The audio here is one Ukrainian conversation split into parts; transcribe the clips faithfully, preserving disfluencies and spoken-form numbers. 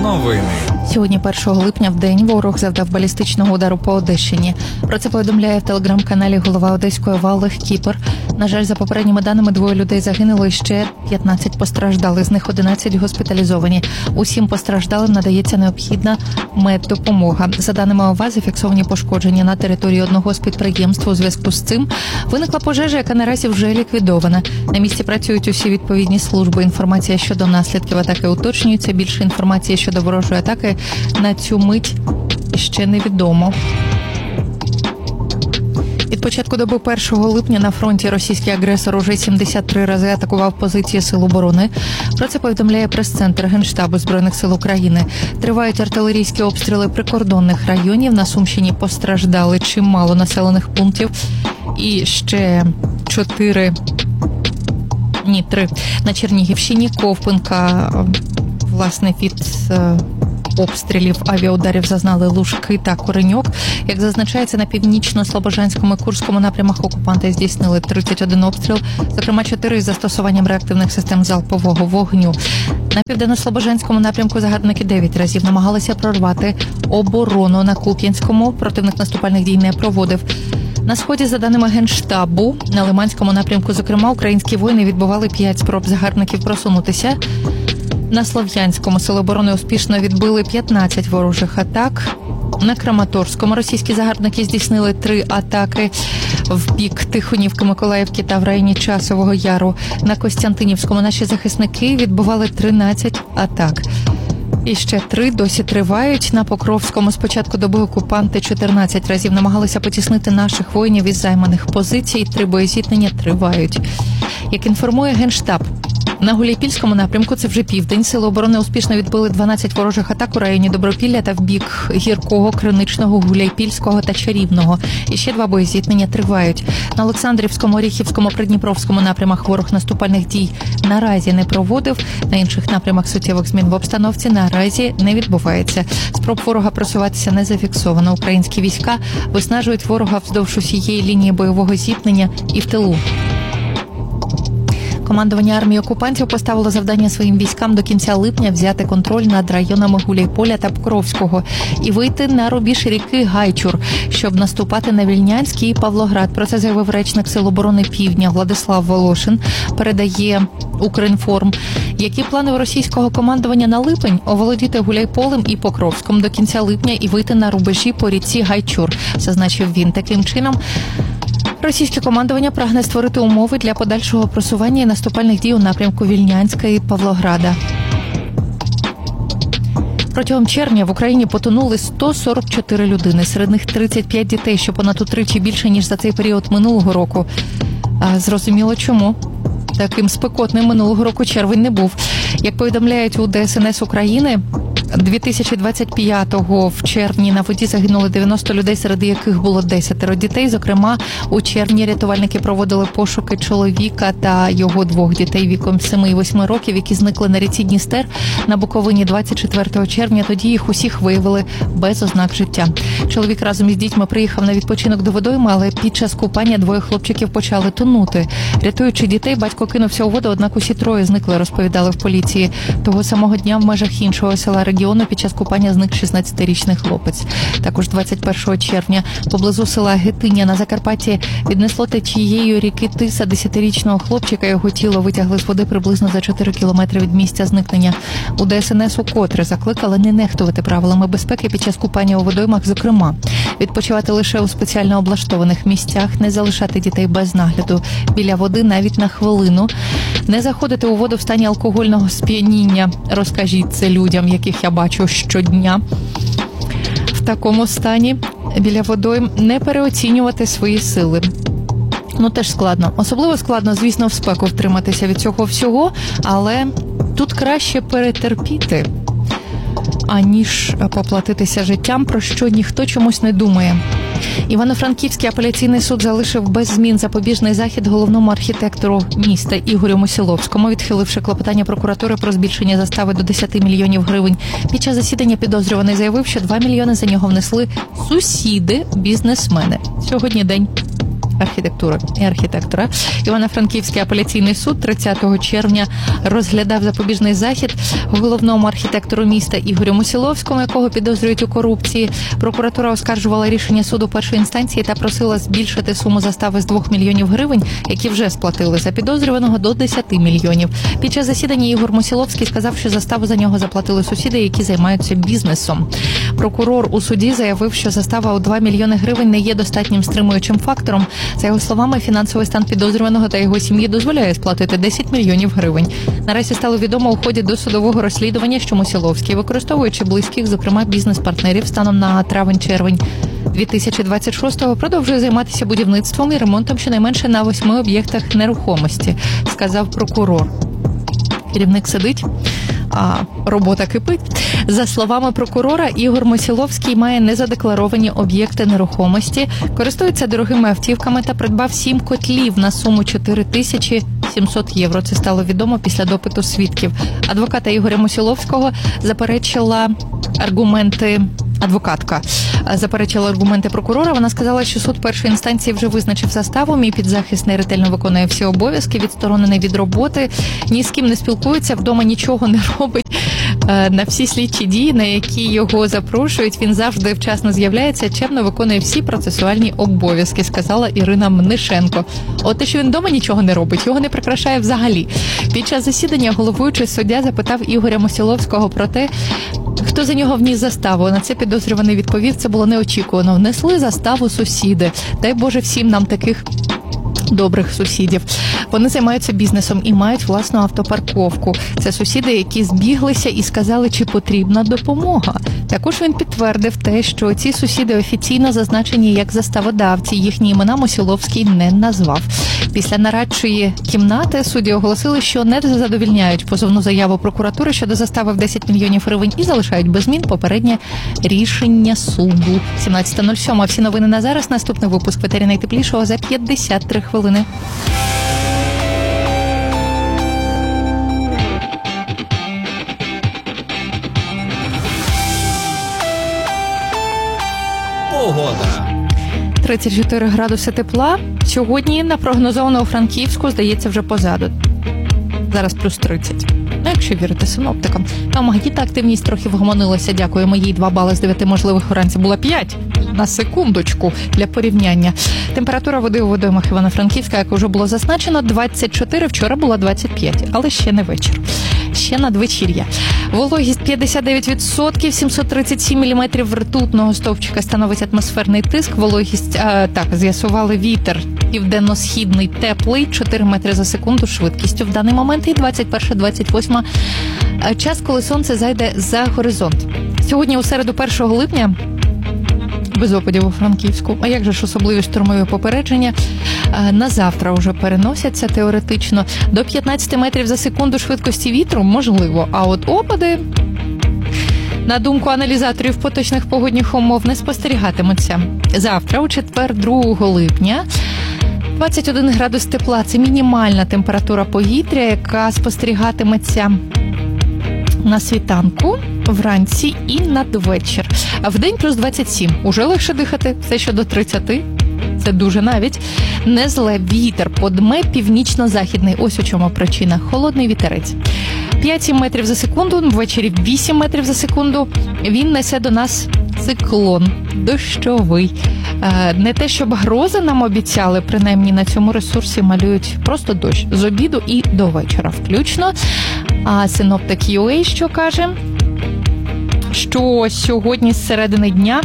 Новини. Сьогодні, першого липня, в день ворог завдав балістичного удару по Одещині. Про це повідомляє в телеграм-каналі голова Одеської ОВА Олег Кіпер. На жаль, за попередніми даними, двоє людей загинуло і ще п'ятнадцять постраждали. З них одинадцять госпіталізовані. Усім постраждалим надається необхідна меддопомога. За даними ОВА, зафіксовані пошкодження на території одного з підприємств. У зв'язку з цим виникла пожежа, яка наразі вже ліквідована. На місці працюють усі відповідні служби. Інформація щодо наслідків атаки уточнюється. Більше інформації щодо ворожої атаки на цю мить ще невідомо. Від початку доби першого липня на фронті російський агресор уже сімдесят три рази атакував позиції Сил оборони. Про це повідомляє прес-центр Генштабу Збройних сил України. Тривають артилерійські обстріли прикордонних районів. На Сумщині постраждали чимало населених пунктів. І ще чотири, ні, три. На Чернігівщині, Ковпинка, власне, від обстрілів, авіаударів зазнали Лужки та Кореньок. Як зазначається, на північно-слобожанському і Курському напрямах окупанти здійснили тридцять один обстріл, зокрема чотири із застосуванням реактивних систем залпового вогню. На південно-слобожанському напрямку загарбники дев'ять разів намагалися прорвати оборону. На Куп'янському противник наступальних дій не проводив. На сході, за даними Генштабу, на Лиманському напрямку, зокрема, українські воїни відбивали п'ять спроб загарбників просунутися. На Слов'янському сили оборони успішно відбили п'ятнадцять ворожих атак. На Краматорському російські загарбники здійснили три атаки в бік Тихонівки, Миколаївки та в районі Часового Яру. На Костянтинівському наші захисники відбивали тринадцять атак. І ще три досі тривають. На Покровському з початку доби окупанти чотирнадцять разів намагалися потіснити наших воїнів із займаних позицій. Три боєзіткнення тривають. Як інформує Генштаб, на Гуляйпільському напрямку, це вже південь, сили оборони успішно відбили дванадцять ворожих атак у районі Добропілля та в бік Гіркого, Криничного, Гуляйпільського та Чарівного. І ще два боєзіткнення тривають. На Олександрівському, Оріхівському, Придніпровському напрямах ворог наступальних дій наразі не проводив. На інших напрямах суттєвих змін в обстановці наразі не відбувається. Спроб ворога просуватися не зафіксовано. Українські війська виснажують ворога вздовж усієї лінії бойового зіткнення і в тилу. Командування армії окупантів поставило завдання своїм військам до кінця липня взяти контроль над районами Гуляйполя та Покровського і вийти на рубіж ріки Гайчур, щоб наступати на Вільнянський і Павлоград. Про це заявив речник Сил оборони Півдня Владислав Волошин. Передає Укрінформ. Які плани у російського командування на липень? Оволодіти Гуляйполем і Покровськом до кінця липня і вийти на рубежі по ріці Гайчур, зазначив він. Таким чином, російське командування прагне створити умови для подальшого просування і наступальних дій у напрямку Вільнянська і Павлограда. Протягом червня в Україні потонули сто сорок чотири людини, серед них тридцять п'ять дітей, що понад утричі більше, ніж за цей період минулого року. А зрозуміло чому. Таким спекотним минулого року червень не був. Як повідомляють у Де Ес Ен Ес України, дві тисячі двадцять п'ятого в червні на воді загинули дев'яносто людей, серед яких було десять дітей. Зокрема, у червні рятувальники проводили пошуки чоловіка та його двох дітей віком семи і восьми років, які зникли на ріці Дністер на Буковині двадцять четвертого червня. Тоді їх усіх виявили без ознак життя. Чоловік разом із дітьми приїхав на відпочинок до водойми, але під час купання двоє хлопчиків почали тонути. Рятуючи дітей, батько кинувся у воду, однак усі троє зникли, розповідали в поліції. Того самого дня в межах іншого села регіону під час купання зник шістнадцятирічний хлопець. Також двадцять першого червня поблизу села Гетиня на Закарпатті віднесло течією ріки Тиса десятирічного хлопчика. Його тіло витягли з води приблизно за чотири кілометри від місця зникнення. У Де Ес Ен Ес укотре закликали не нехтувати правилами безпеки під час купання у водоймах, зокрема, відпочивати лише у спеціально облаштованих місцях, не залишати дітей без нагляду біля води навіть на хвилину, не заходити у воду в стані алкогольного сп'яніння. Розкажіть це людям, яких я бачу щодня в такому стані біля водойм, не переоцінювати свої сили. Ну, теж складно. Особливо складно, звісно, в спеку втриматися від цього всього, але тут краще перетерпіти, аніж поплатитися життям, про що ніхто чомусь не думає. Івано-Франківський апеляційний суд залишив без змін запобіжний захід головному архітектору міста Ігорю Мосіловському, відхиливши клопотання прокуратури про збільшення застави до десять мільйонів гривень. Під час засідання підозрюваний заявив, що два мільйони за нього внесли сусіди-бізнесмени. Сьогодні день архітектури і архітектора. Івано-Франківський апеляційний суд тридцятого червня розглядав запобіжний захід головному архітектору міста Ігорю Мосіловському, якого підозрюють у корупції. Прокуратура оскаржувала рішення суду першої інстанції та просила збільшити суму застави з двох мільйонів гривень, які вже сплатили за підозрюваного, до десяти мільйонів. Під час засідання Ігор Мосіловський сказав, що заставу за нього заплатили сусіди, які займаються бізнесом. Прокурор у суді заявив, що застава у два мільйони гривень не є достатнім стримуючим фактором. За його словами, фінансовий стан підозрюваного та його сім'ї дозволяє сплатити десять мільйонів гривень. Наразі стало відомо у ході досудового розслідування, що Мосіловський, використовуючи близьких, зокрема бізнес-партнерів, станом на травень-червень дві тисячі двадцять шостого, продовжує займатися будівництвом і ремонтом щонайменше на восьми об'єктах нерухомості, сказав прокурор. Керівник сидить, а робота кипить. За словами прокурора, Ігор Мосіловський має незадекларовані об'єкти нерухомості, користується дорогими автівками та придбав сім котлів на суму чотири тисячі сімсот євро. Це стало відомо після допиту свідків. Адвоката Ігоря Мосіловського заперечила аргументи Адвокатка заперечила аргументи прокурора. Вона сказала, що суд першої інстанції вже визначив заставу. Мій підзахисний ретельно виконує всі обов'язки, відсторонений від роботи, ні з ким не спілкується, вдома нічого не робить. На всі слідчі дії, на які його запрошують, він завжди вчасно з'являється, чемно виконує всі процесуальні обов'язки, сказала Ірина Мнишенко. От те, що він вдома нічого не робить, його не прикрашає взагалі. Під час засідання головуючий суддя запитав Ігоря Мосіловського про те, хто за нього вніс заставу. На це підозрюваний відповів, це було неочікувано. Внесли заставу сусіди. Дай Боже всім нам таких добрих сусідів. Вони займаються бізнесом і мають власну автопарковку. Це сусіди, які збіглися і сказали, чи потрібна допомога. Також він підтвердив те, що ці сусіди офіційно зазначені як заставодавці. Їхні імена Мосіловський не назвав. Після нарадчої кімнати судді оголосили, що не задовільняють позовну заяву прокуратури щодо застави в десять мільйонів гривень і залишають без змін попереднє рішення суду. сімнадцята нуль сім. Всі новини на зараз. Наступний випуск «Ветері найтеплішого» за п'ятдесят три хвилини. Погода. тридцять чотири градуси тепла. Сьогодні напрогнозовано у Франківську, здається, вже позаду. Зараз плюс тридцять. Ну, якщо вірити синоптикам. Там магнітна-активність трохи вгомонилася. Дякуємо їй. два бали з дев'яти можливих вранці було п'ять. На секундочку для порівняння. Температура води у водоймах Івано-Франківська, як вже було зазначено, двадцять чотири, вчора була двадцять п'ять. Але ще не вечір. Ще надвечір'я. Вологість п'ятдесят дев'ять відсотків, сімсот тридцять сім міліметрів ртутного стовпчика становить атмосферний тиск. Вологість, а, так, з'ясували вітер південно-східний теплий, чотири метри за секунду швидкістю в даний момент. І двадцять перша двадцять восьма час, коли сонце зайде за горизонт. Сьогодні у середу першого липня без опадів у Франківську. А як же ж особливі штормові попередження? На завтра вже переносяться теоретично. До п'ятнадцять метрів за секунду швидкості вітру можливо. А от опади, на думку аналізаторів поточних погодних умов, не спостерігатимуться. Завтра, у четвер, другого липня, двадцять один градус тепла. Це мінімальна температура повітря, яка спостерігатиметься на світанку, вранці і надвечір. А вдень плюс двадцять сім. Уже легше дихати. Все, що до тридцяти. Це дуже навіть. Не зле. Вітер подме північно-західний. Ось у чому причина. Холодний вітерець. п'ять-сім метрів за секунду, ввечері вісім метрів за секунду. Він несе до нас циклон дощовий. Не те, щоб грози нам обіцяли, принаймні на цьому ресурсі малюють просто дощ. З обіду і до вечора включно. А синоптик ю ей що каже? Що сьогодні з середини дня...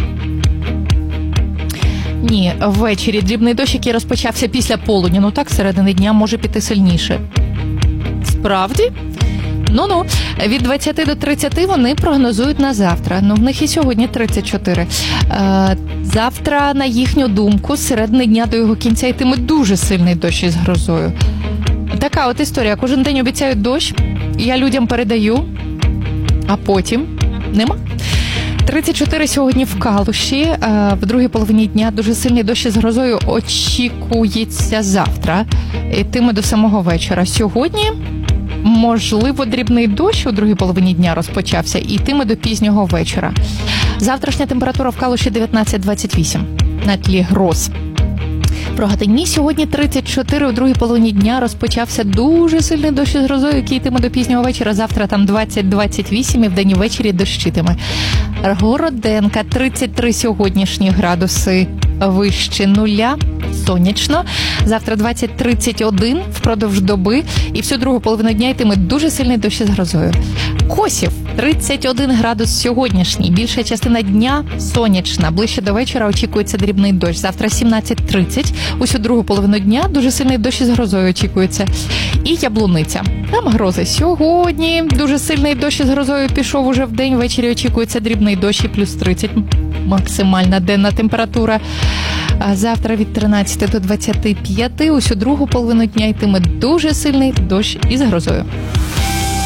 Ні, ввечері дрібний дощ, який розпочався після полудня. Ну так, з середини дня може піти сильніше. Справді? Ну-ну, від двадцяти до тридцяти вони прогнозують на завтра. Ну, в них і сьогодні тридцять чотири. Е, завтра, на їхню думку, з середини дня до його кінця йтиме дуже сильний дощ із грозою. Така от історія. Кожен день обіцяють дощ, я людям передаю, а потім нема. тридцять чотири сьогодні в Калуші. В другій половині дня дуже сильний дощ із грозою очікується завтра. Йтиме до самого вечора. Сьогодні, можливо, дрібний дощ у другій половині дня розпочався і йтиме до пізнього вечора. Завтрашня температура в Калуші дев'ятнадцять двадцять вісім на тлі гроз. Про Гатині сьогодні тридцять чотири, у другій половині дня розпочався дуже сильний дощ із грозою, який йтиме до пізнього вечора. Завтра там двадцять - двадцять вісім і вдень і ввечері дощитиме. Городенка тридцять три сьогоднішні градуси вище нуля, сонячно. Завтра двадцять - тридцять один впродовж доби і всю другу половину дня йтиме дуже сильний дощ із грозою. Косів тридцять один градус сьогоднішній, більша частина дня сонячна, ближче до вечора очікується дрібний дощ. Завтра сімнадцять - тридцять, усю другу половину дня дуже сильний дощ із грозою очікується. І Яблуниця. Там грози сьогодні, дуже сильний дощ із грозою пішов уже в день, ввечері очікується дрібний дощ і плюс тридцять, максимальна денна температура. А завтра від тринадцяти до двадцяти п'яти, усю другу половину дня йтиме дуже сильний дощ із грозою.